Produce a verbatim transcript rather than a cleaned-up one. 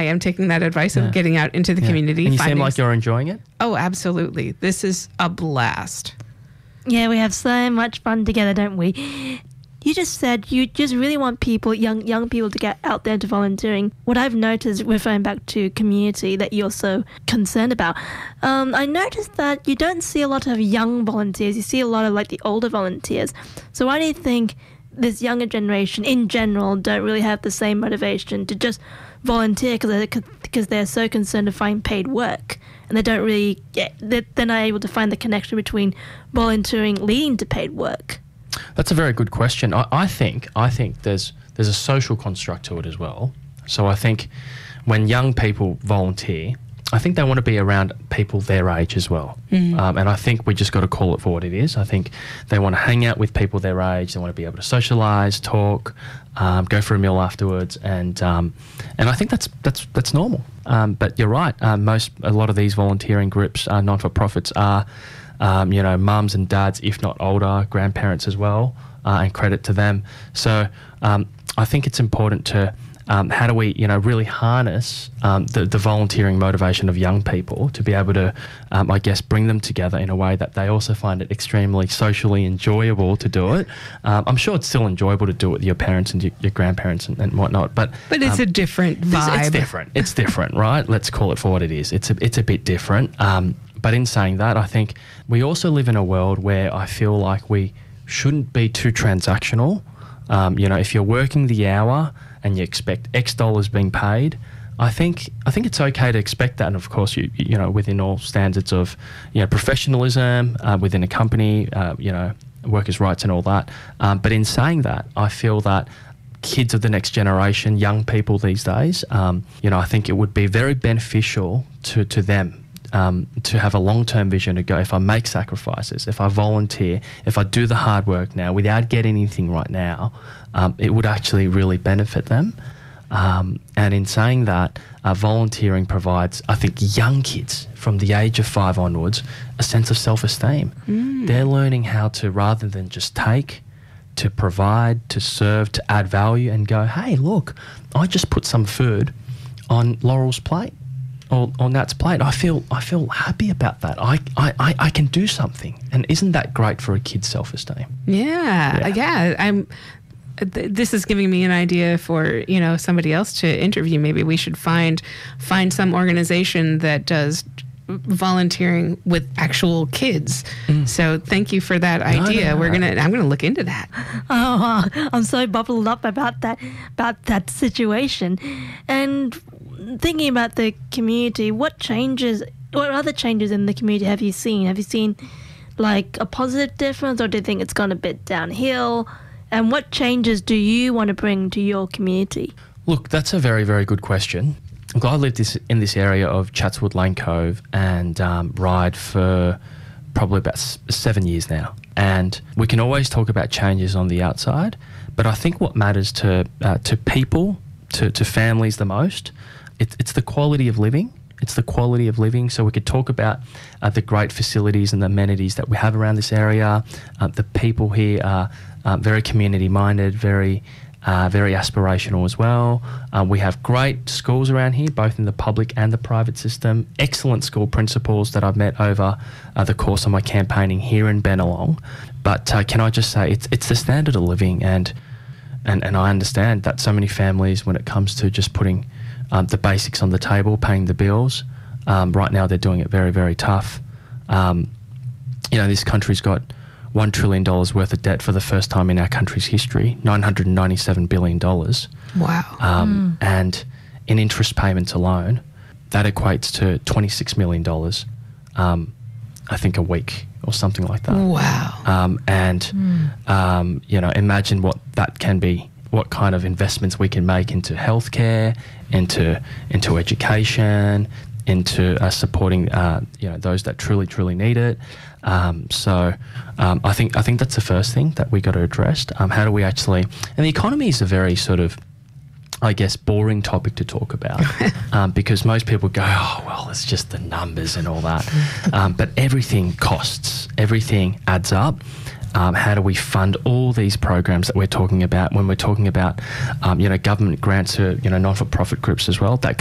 I am taking that advice Yeah. of getting out into the Yeah. community. And you seem finding like you're enjoying it. Oh, absolutely. This is a blast. Yeah, we have so much fun together, don't we? You just said you just really want people, young young people, to get out there to volunteering. What I've noticed, referring back to community, that you're so concerned about, um, I noticed that you don't see a lot of young volunteers. You see a lot of like the older volunteers. So why do you think this younger generation, in general, don't really have the same motivation to just volunteer because they're, because they're so concerned to find paid work, and they don't really get, they're, they're not able to find the connection between volunteering leading to paid work? That's a very good question. I, I think I think there's there's a social construct to it as well. So I think when young people volunteer, I think they want to be around people their age as well. Mm. Um, and I think we just got to call it for what it is. I think they want to hang out with people their age. They want to be able to socialise, talk, um, go for a meal afterwards, and um, and I think that's that's that's normal. Um, but you're right. Um, most a lot of these volunteering groups, uh, non-for-profits, are um, you know mums and dads, if not older, grandparents as well, uh, and credit to them. So um, I think it's important to. Um, how do we, you know, really harness um, the, the volunteering motivation of young people to be able to, um, I guess, bring them together in a way that they also find it extremely socially enjoyable to do it. Um, I'm sure it's still enjoyable to do it with your parents and your, your grandparents and, and whatnot, but but it's um, a different vibe. It's, it's different. It's different, right? Let's call it for what it is. It's a it's a bit different. Um, but in saying that, I think we also live in a world where I feel like we shouldn't be too transactional. Um, you know, if you're working the hour and you expect X dollars being paid, I think I think it's okay to expect that, and of course, you you know, within all standards of, you know, professionalism uh, within a company, uh, you know, workers' rights and all that. Um, but in saying that, I feel that kids of the next generation, young people these days, um, you know, I think it would be very beneficial to to them. Um, to have a long-term vision to go, if I make sacrifices, if I volunteer, if I do the hard work now without getting anything right now, um, it would actually really benefit them. Um, and in saying that, uh, volunteering provides, I think, young kids from the age of five onwards a sense of self-esteem. Mm. They're learning how to, rather than just take, to provide, to serve, to add value and go, hey, look, I just put some food on Laurel's plate. Or on Nat's plate. I feel I feel happy about that. I, I, I, I can do something, and isn't that great for a kid's self-esteem? Yeah, yeah. yeah I'm. Th- this is giving me an idea for, you know, somebody else to interview. Maybe we should find find some organization that does volunteering with actual kids. Mm. So thank you for that idea. No, no, no. We're gonna. I'm gonna look into that. Oh, I'm so bubbled up about that about that situation, and. Thinking about the community, what changes, what other changes in the community have you seen? Have you seen like a positive difference, or do you think it's gone a bit downhill? And what changes do you want to bring to your community? Look, that's a very, very good question. I lived this, in this area of Chatswood Lane Cove and um, Ryde for probably about s- seven years now. And we can always talk about changes on the outside, but I think what matters to uh, to people, to, to families the most, It's, it's the quality of living. It's the quality of living. So we could talk about uh, the great facilities and the amenities that we have around this area. Uh, the people here are uh, very community-minded, very uh, very aspirational as well. Uh, we have great schools around here, both in the public and the private system. Excellent school principals that I've met over uh, the course of my campaigning here in Bennelong. But uh, can I just say, it's it's the standard of living, and and and I understand that so many families, when it comes to just putting Um, the basics on the table, paying the bills. Um, right now, they're doing it very, very tough. Um, you know, this country's got one trillion dollars worth of debt for the first time in our country's history, nine hundred ninety-seven billion dollars. Wow. Um, mm. And in interest payments alone, that equates to twenty-six million dollars, um, I think, a week or something like that. Wow. Um, and, mm. um, you know, imagine what that can be. What kind of investments we can make into healthcare, into into education, into uh, supporting uh, you know, those that truly truly need it. Um, so um, I think I think that's the first thing that we got to address. Um, how do we actually? And the economy is a very sort of, I guess, boring topic to talk about um, because most people go, oh well, it's just the numbers and all that. Um, but everything costs. Everything adds up. Um, how do we fund all these programs that we're talking about when we're talking about, um, you know, government grants to, you know, non-for-profit groups as well? That